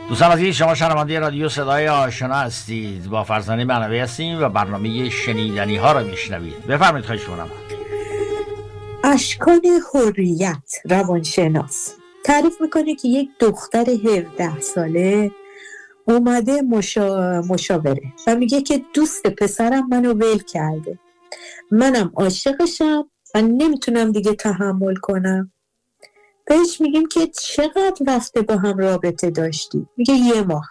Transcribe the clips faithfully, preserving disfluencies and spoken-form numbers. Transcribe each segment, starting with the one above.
دوستان عزیز، شما شنونده رادیو صدای آشنا هستید. با فرزانه معنوی هستیم و برنامه شنیدنی ها رو میشنوید. بفرمایید. خواهش می‌کنم. اشکان حریت روانشناس تعریف میکنه که یک دختر هفده ساله اومده مشا... مشاوره و میگه که دوست پسرم منو ول کرده، منم عاشقشم و نمیتونم دیگه تحمل کنم. بهش میگیم که چقدر رفته با هم رابطه داشتی؟ میگه یه ماه.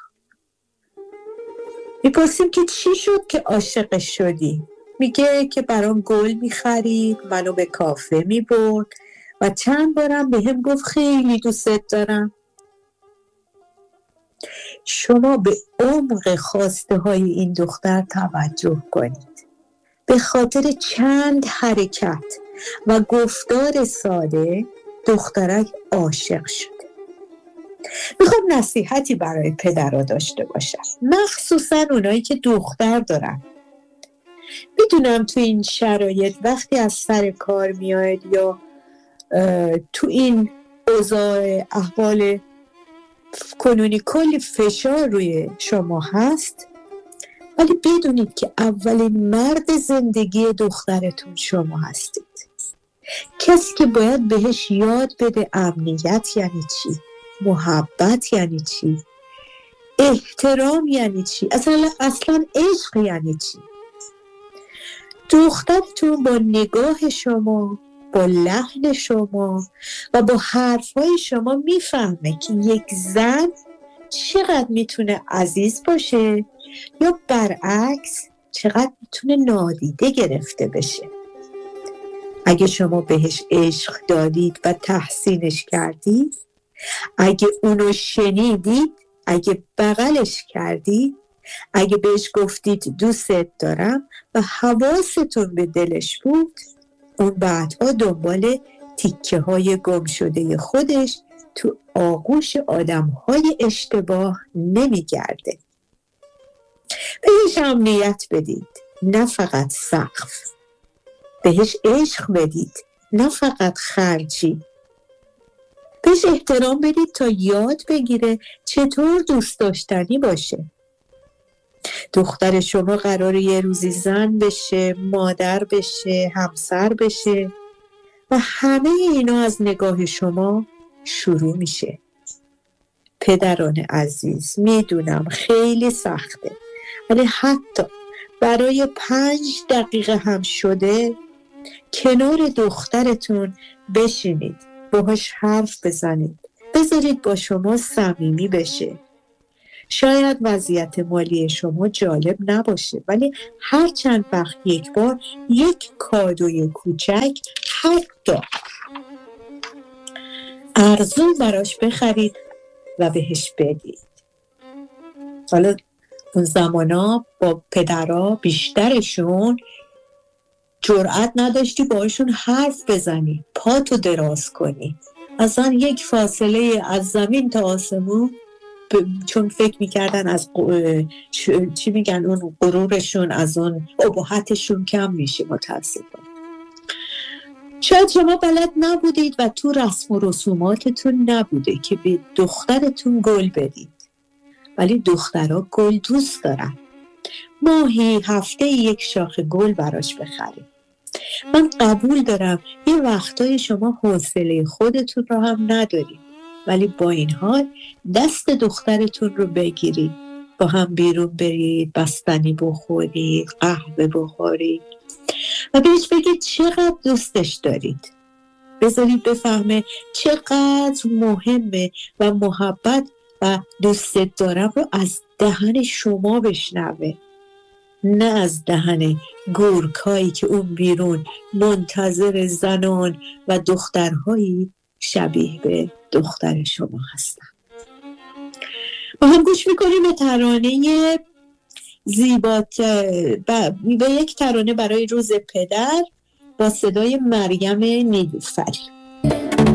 میپرسیم که چی شد که عاشقش شدی؟ میگه که برام گل میخرید، منو به کافه میبرد و چند بارم به هم گفت خیلی دوست دارم. شما به عمق خواسته های این دختر توجه کنید. به خاطر چند حرکت و گفتار ساده دخترک عاشق شده. میخوام نصیحتی برای پدرها داشته باشم، مخصوصا اونایی که دختر دارن. میدونم تو این شرایط وقتی از سر کار میاید یا تو این اوضاع احوال کنونی کلی فشار روی شما هست، ولی بدونید که اولین مرد زندگی دخترتون شما هستید. کسی که باید بهش یاد بده امنیت یعنی چی، محبت یعنی چی، احترام یعنی چی، اصلا اصلا عشق یعنی چی. دخترتون با نگاه شما، با لحن شما و با حرفهای شما میفهمه که یک زن چقدر میتونه عزیز باشه یا برعکس چقدر میتونه نادیده گرفته بشه. اگه شما بهش عشق دادید و تحسینش کردید، اگه اونو شنیدید، اگه بغلش کردید، اگه بهش گفتید دوستت دارم و حواستون به دلش بود، اون بعدها دنبال تیکه های گم شده خودش تو آغوش آدم های اشتباه نمی گرده. بهش امنیت بدید، نه فقط سقف. بهش عشق بدید، نه فقط خرجی. بهش احترام بدید تا یاد بگیره چطور دوست داشتنی باشه. دختر شما قراره یه روزی زن بشه، مادر بشه، همسر بشه و همه اینا از نگاه شما شروع میشه. پدران عزیز، میدونم خیلی سخته، ولی حتی برای پنج دقیقه هم شده کنار دخترتون بشینید، باهاش حرف بزنید، بذارید با شما صمیمی بشه. شاید وضعیت مالی شما جالب نباشه، ولی هر چند وقت یک بار یک کادوی کوچک حتی ارزون براش بخرید و بهش بدید. حالا اون زمانا با پدرها بیشترشون جرأت نداشتی باشون حرف بزنی، پاتو دراز کنی، اصلا یک فاصله از زمین تا آسمون، چون فکر میکردن از چی میگن اون غرورشون، از اون اباحتشون کم میشه. متاسفانه شاید شما بلد نبودید و تو رسم و رسوماتتون نبوده که به دخترتون گل بدید، ولی دخترها گل دوست دارن. ماهی هفته یک شاخه گل براش بخرید. من قبول دارم یه وقتای شما حوصله خودتون رو هم ندارید، ولی با این حال دست دخترتون رو بگیرید، با هم بیرون برید، بستنی بخورید، قهوه بخورید و بهش بگید چقدر دوستش دارید. بذارید بفهمه چقدر مهمه و محبت و دوستت دارم رو از دهن شما بشنوه، نه از دهن گورکایی که اون بیرون منتظر زنان و دخترهایی شبیه به دختر شما هستن. با هم گوش میکنیم به ترانه زیبات، به یک ترانه برای روز پدر با صدای مریم نیلوفری.